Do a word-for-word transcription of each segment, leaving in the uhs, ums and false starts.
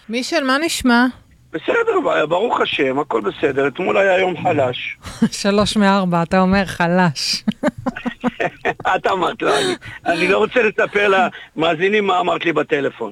מישל, מה נשמע? בסדר, ברוך השם, הכל בסדר. אתמול היה יום חלש. שלוש מארבע, אתה אומר חלש. את אמרת, לא, אני, אני לא רוצה לספר למאזינים מה אמרת לי בטלפון.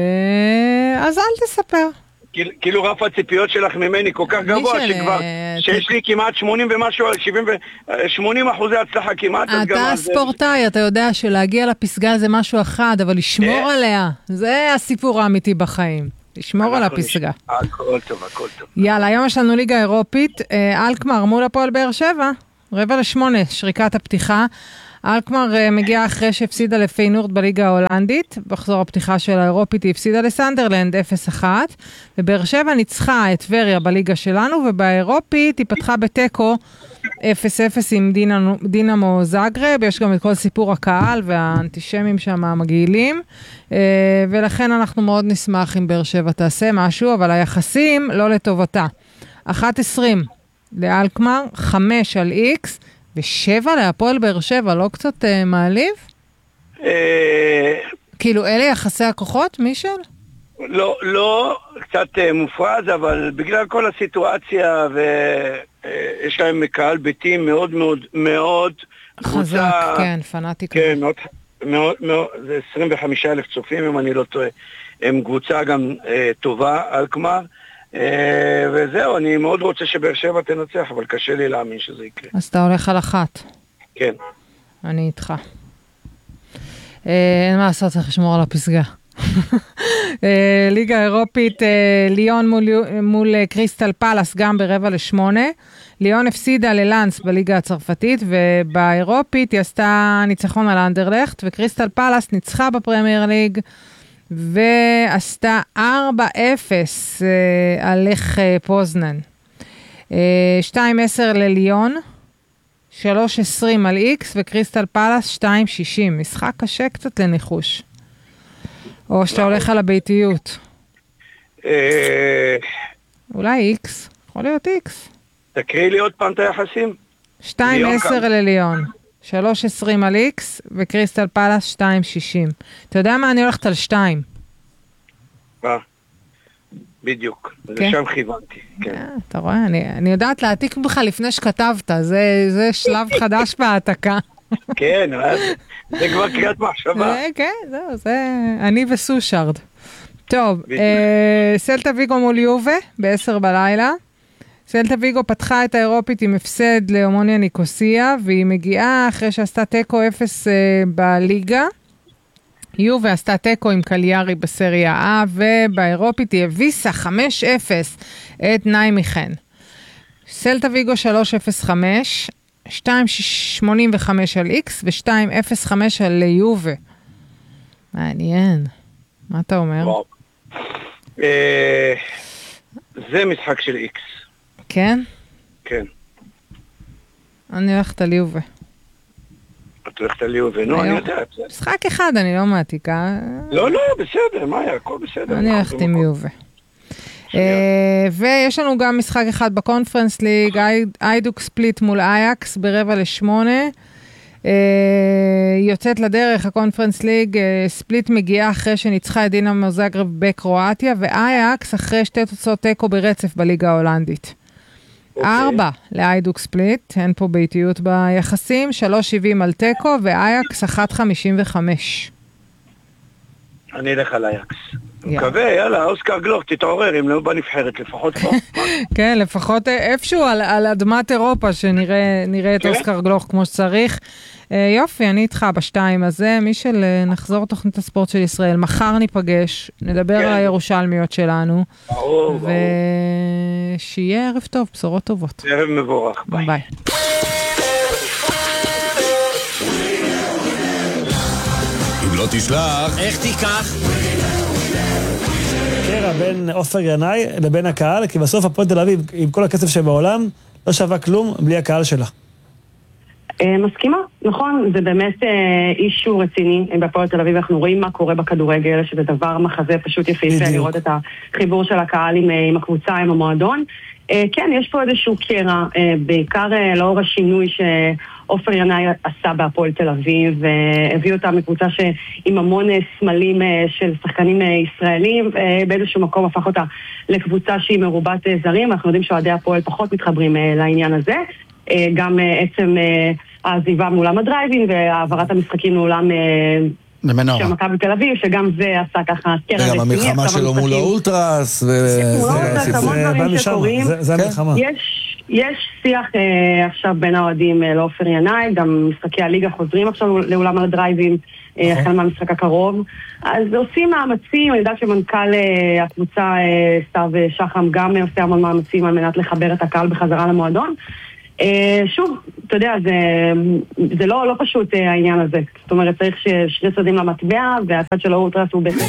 אז אל תספר. כאילו רף הציפיות שלך ממני כל כך גבוה שכבר, שיש לי כמעט שמונים ומשהו, שבעים ו-שמונים אחוזי הצלחה כמעט. אתה ספורטאי, אתה יודע שלהגיע לפסגה זה משהו אחד, אבל לשמור עליה, זה הסיפור האמיתי בחיים. לשמור על הפסגה. הכל טוב, הכל טוב. יאללה, היום יש לנו ליגה אירופית, אלקמר מול הפועל באר שבע, רבע לשמונה, שריקת הפתיחה. אלקמר מגיעה אחרי שהפסידה לפיינורד בליגה ההולנדית, בחזור הפתיחה של האירופית היא הפסידה לסנדרלנד אפס אחת, ובאר שבע ניצחה את טבריה בליגה שלנו, ובאירופית היא פתחה בטקו אפס אפס עם דינמו זאגרב, יש גם את כל סיפור הקהל והאנטישמים שם המגעילים, ולכן אנחנו מאוד נשמח אם באר שבע תעשה משהו, אבל היחסים לא לטובתה. אחת עשרים לאלקמר, חמש על איקס, ושבע להפועל באר שבע, לא קצת אה, מעליב? אה... כאילו, אלה יחסי הכוחות, מישל? לא, לא, קצת אה, מופרז, אבל בגלל כל הסיטואציה, ויש אה, להם קהל ביתים מאוד מאוד מאוד חזק, קבוצה, כן, פנאטי. כן, מאוד, מאוד, מאוד, זה עשרים וחמישה אלף צופים, אם אני לא טועה. הם קבוצה גם אה, טובה, אלקמר, אה, וזהו, אני מאוד רוצה שבאר שבע תנצח, אבל קשה לי להאמין שזה יקרה. אז אתה הולך על אחת. כן. אני איתך. אה, אין מה לעשות, צריך לשמור על הפסגה. אה, ליגה אירופית, אה, ליון מול, מול קריסטל פלאס, גם ברבע לשמונה. ליון הפסידה ללנס בליגה הצרפתית, ובאירופית היא עשתה ניצחון על אנדרלכט, וקריסטל פלאס ניצחה בפרמייר ליג, ועשתה ארבע אפס אה, על לך אה, פוזנן. אה, שתיים עשר לליון, שלוש עשרים על איקס, וקריסטל פלאס שתיים שישים. משחק קשה קצת לניחוש. או שאתה הולך על הביתיות. אה... אולי איקס. יכול להיות איקס. תקריא לי עוד פעם את היחסים. שתיים עשר לליון. שלוש עשרים על איקס, וקריסטל פלאס שתיים שישים. אתה יודע מה? אני הולכת על שתיים. אה, בדיוק. לשם כיוונתי. אתה רואה? אני יודעת להעתיק בך לפני שכתבת. זה שלב חדש בהעתקה. כן, זה כבר קריאת מחשבה. כן, זהו, זה אני וסושארד. טוב, סלטה ויגו מול יובה, בעשר בלילה. סלטה ויגו פתחה את האירופית עם הפסד לאומוניה ניקוסיה, והיא מגיעה אחרי שעשתה טקו אפס בליגה. יובה עשתה טקו עם קליארי בסריה A, ובאירופית היא הביסה חמש אפס את ניימיכן. סלטה ויגו שלוש אפס חמש, שתיים שמונים וחמש על איקס, ו-שתיים אפס חמש על יובה. מעניין. מה אתה אומר? וואו. זה משחק של איקס. כן? כן. אני הולכת על יובה. את הולכת על יובה, נו, אני יודעת. משחק אחד, אני לא מעתיקה. לא, לא, בסדר, מה היה? הכל בסדר. אני הולכת עם יובה. ויש לנו גם משחק אחד בקונפרנס ליג, איידוק ספליט מול אייקס ברבע לשמונה. יוצאת לדרך הקונפרנס ליג, ספליט מגיעה אחרי שניצחה את דינמו זאגרב בקרואטיה, ואייקס אחרי שתי תוצאות טקו ברצף בליגה ההולנדית. ארבע לאיידוק ספליט, אין פה ביתיות ביחסים, שלוש שבעים על טקו, ואייקס אחת חמישים וחמש. אני אלך על אייקס. מקווה, יאללה, אוסקר גלוך, תתעורר, אם לא בנבחרת, לפחות פה. כן, לפחות איפשהו על אדמת אירופה, שנראה את אוסקר גלוך כמו שצריך. יופי, אני איתך בשתיים הזה, מישל, נחזור תוכנית הספורט של ישראל, מחר ניפגש, נדבר על הירושלמיות שלנו, ושיהיה ערב טוב, בשורות טובות. ערב מבורך, ביי. ביי. אם לא תשלח, איך תיקח? קרע בין אופר ינאי לבין הקהל, כי בסוף הפועל תל אביב, עם כל הכסף שבעולם, לא שווה כלום בלי הקהל שלה. מסכימה, נכון, זה באמת אישו רציני בפועל תל אביב, אנחנו רואים מה קורה בכדורגל, שזה דבר מחזה פשוט יפהפה לראות את החיבור של הקהל עם, עם הקבוצה, עם המועדון. כן, יש פה איזשהו קרע, בעיקר לאור השינוי שאופר ינאי עשה בהפועל תל אביב, והביא אותה מקבוצה עם המון סמלים של שחקנים ישראלים, באיזשהו מקום הפך אותה לקבוצה שהיא מרובת זרים, אנחנו יודעים שאוהדי הפועל פחות מתחברים לעניין הזה, גם עצם העזיבה מאולם הדרייבין והעברת המשחקים מאולם של מכבי תל אביב, שגם זה עשה ככה קרע רציני. וגם המלחמה שלו מול האולטרס. זה המלחמה. יש שיח עכשיו בין האוהדים לאופר ינאי, גם משחקי הליגה חוזרים עכשיו לאולם הדרייבין, החל מהמשחק הקרוב. אז עושים מאמצים, אני יודעת שמנכ"ל הקבוצה סתיו שחם גם עושה המון מאמצים על מנת לחבר את הקהל בחזרה למועדון. שוב, אתה יודע, זה, זה לא, לא פשוט העניין הזה. זאת אומרת, צריך ששני צדדים למטבע, והצד של האולטרס הוא בהחלט.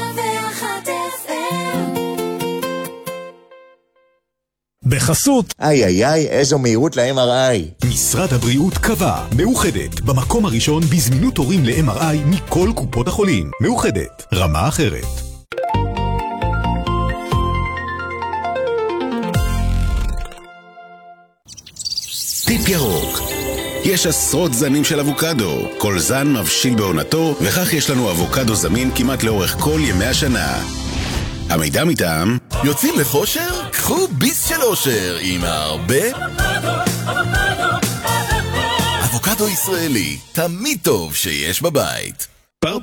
בחסות איי איי איי, איזו מהירות ל-אם אר איי. משרד הבריאות קבע, מאוחדת, במקום הראשון בזמינות תורים ל-אם אר איי מכל קופות החולים. מאוחדת, רמה אחרת. טיפ ירוק. יש עשרות זנים של אבוקדו. כל זן מבשיל בעונתו, וכך יש לנו אבוקדו זמין כמעט לאורך כל ימי השנה. המידע מטעם יוצאים לחושר? קחו ביס של אושר עם הרבה אבוקדו ישראלי, תמיד טוב שיש בבית.